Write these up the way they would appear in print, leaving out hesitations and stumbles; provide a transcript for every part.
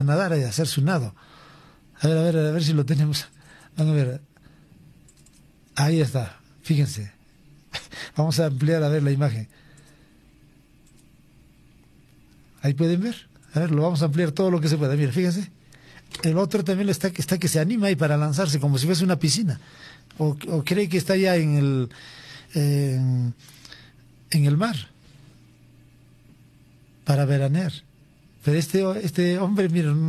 nadar y hacer su nado. A ver si lo tenemos. Van a ver. Ahí está, fíjense. Vamos a ampliar a ver la imagen. Ahí pueden ver. A ver, lo vamos a ampliar todo lo que se pueda. Mira, fíjense. El otro también está que se anima ahí para lanzarse como si fuese una piscina. O cree que está ya en el mar para veranear. Pero este hombre,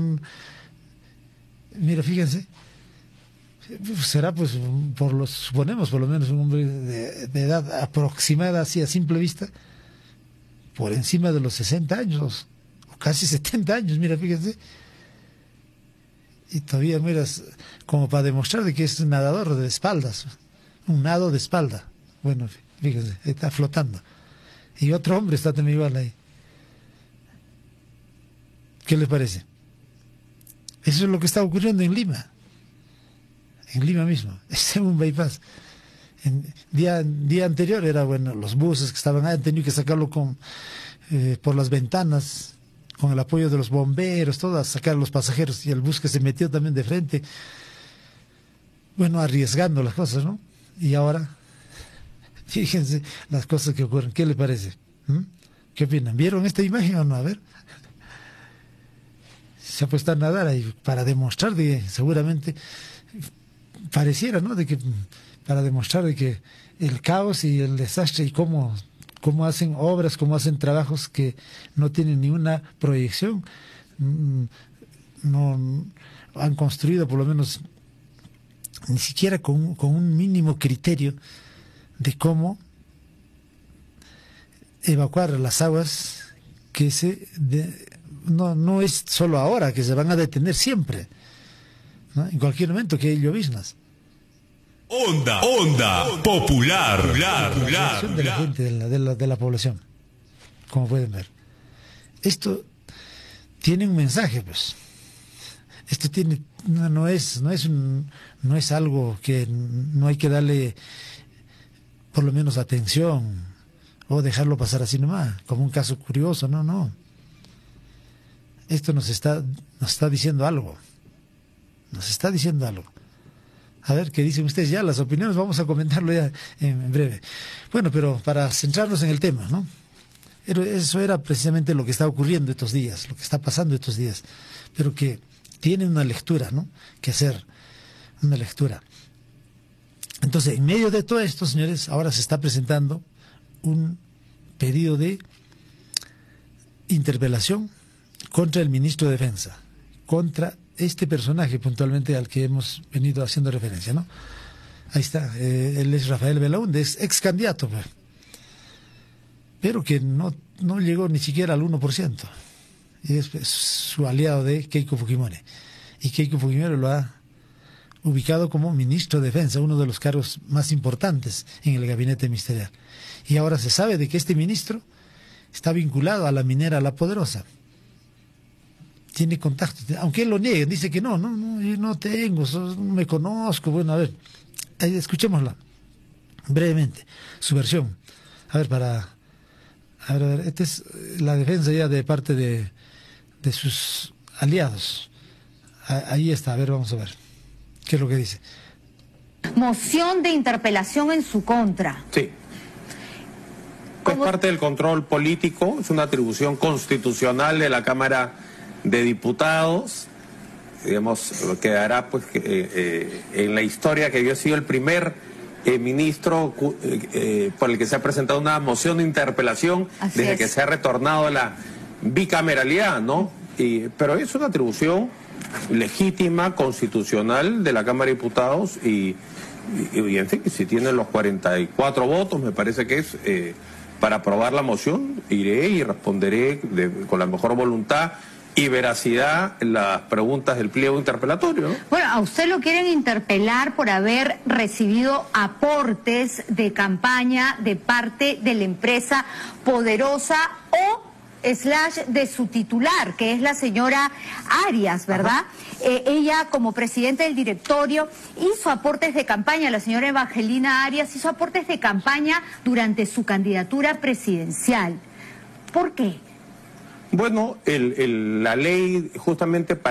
mira, fíjense, será pues, suponemos por lo menos un hombre de edad aproximada así a simple vista, por encima de los 60 años, o casi 70 años, mira, fíjense. Y todavía, mira, como para demostrar de que es un nadador de espaldas, un nado de espalda. Bueno, fíjense, está flotando. Y otro hombre está también igual ahí. ¿Qué les parece? Eso es lo que está ocurriendo en Lima mismo. Es un bypass. Día anterior era, bueno, los buses que estaban ahí han tenido que sacarlo por las ventanas, con el apoyo de los bomberos, todo, a sacar a los pasajeros, y el bus que se metió también de frente, bueno, arriesgando las cosas, ¿no? Y ahora, fíjense las cosas que ocurren. ¿Qué les parece? ¿Qué opinan? ¿Vieron esta imagen o no? A ver. Se ha puesto a nadar ahí para demostrar seguramente pareciera, ¿no? Para demostrar de que el caos y el desastre y cómo hacen obras, cómo hacen trabajos que no tienen ni una proyección, no han construido por lo menos ni siquiera con un mínimo criterio de cómo evacuar las aguas que no es solo ahora, que se van a detener siempre, ¿no? En cualquier momento que hay lloviznas. Onda popular. De la gente, de la población, como pueden ver. Esto tiene un mensaje, pues. Esto no es algo que no hay que darle por lo menos atención o dejarlo pasar así nomás, como un caso curioso, no. Esto nos está diciendo algo. Nos está diciendo algo. A ver qué dicen ustedes ya, las opiniones vamos a comentarlo ya en breve. Bueno, pero para centrarnos en el tema, ¿no? Eso era precisamente lo que está ocurriendo estos días, lo que está pasando estos días, pero que tiene una lectura, ¿no? Que hacer, una lectura. Entonces, en medio de todo esto, señores, ahora se está presentando un pedido de interpelación contra el ministro de Defensa, contra este personaje puntualmente al que hemos venido haciendo referencia, ¿no? Ahí está, él es Rafael Belaúnde, es ex candidato, pero que no llegó ni siquiera al 1%. Y es su aliado de Keiko Fujimori. Y Keiko Fujimori lo ha ubicado como ministro de Defensa, uno de los cargos más importantes en el gabinete ministerial. Y ahora se sabe de que este ministro está vinculado a la minera La Poderosa. Tiene contacto, aunque él lo niegue, dice que no, yo no tengo, no me conozco. Bueno, a ver, escuchémosla brevemente, su versión. A ver, esta es la defensa ya de parte de sus aliados. Ahí está, a ver, vamos a ver qué es lo que dice. Moción de interpelación en su contra. Sí. Es parte del control político, es una atribución constitucional de la Cámara de Diputados. Digamos, quedará pues en la historia que yo he sido el primer ministro por el que se ha presentado una moción de interpelación desde que se ha retornado a la bicameralidad, ¿no? Pero es una atribución legítima, constitucional de la Cámara de Diputados y en fin, si tienen los 44 votos, me parece que es para aprobar la moción, iré y responderé con la mejor voluntad y veracidad las preguntas del pliego interpelatorio, ¿no? Bueno, a usted lo quieren interpelar por haber recibido aportes de campaña de parte de la empresa Poderosa o de su titular, que es la señora Arias, ¿verdad? Ella, como presidenta del directorio, hizo aportes de campaña, la señora Evangelina Arias hizo aportes de campaña durante su candidatura presidencial. ¿Por qué? Bueno, la ley justamente